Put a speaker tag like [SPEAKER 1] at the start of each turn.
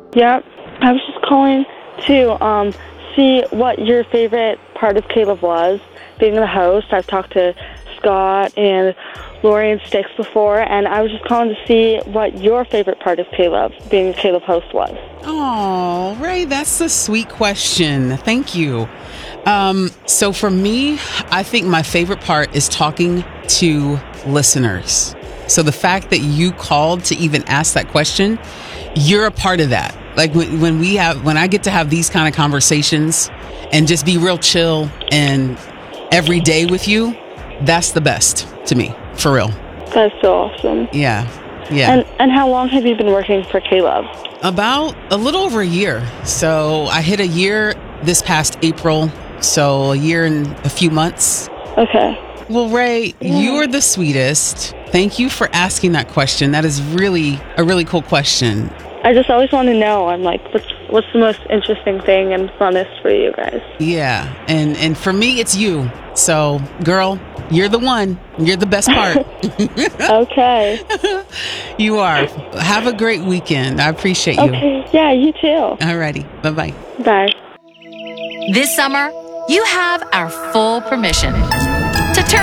[SPEAKER 1] Yep. I was just calling to see what your favorite part of Caleb was, being the host. I've talked to Scott and Lori and Sticks before, and I was just calling to see what your favorite part of Caleb, being a Caleb host, was.
[SPEAKER 2] Oh, Ray, that's a sweet question. Thank you. So for me, I think my favorite part is talking to listeners. So the fact that you called to even ask that question, you're a part of that. Like when I get to have these kind of conversations and just be real chill and every day with you, that's the best to me, for real.
[SPEAKER 1] That's so awesome.
[SPEAKER 2] Yeah.
[SPEAKER 1] And how long have you been working for Caleb?
[SPEAKER 2] About a little over a year. So I hit a year this past April. So a year and a few months.
[SPEAKER 1] Okay.
[SPEAKER 2] Well, Ray, you're the sweetest. Thank you for asking that question. That is really a really cool question.
[SPEAKER 1] I just always want to know. I'm like, what's the most interesting thing and funnest for you guys?
[SPEAKER 2] Yeah. And for me, it's you. So, girl, you're the one. You're the best part.
[SPEAKER 1] Okay.
[SPEAKER 2] You are. Have a great weekend. I appreciate you.
[SPEAKER 1] Okay. Yeah, you too.
[SPEAKER 2] Alrighty. Bye-bye.
[SPEAKER 1] Bye.
[SPEAKER 3] This summer, you have our full permission to turn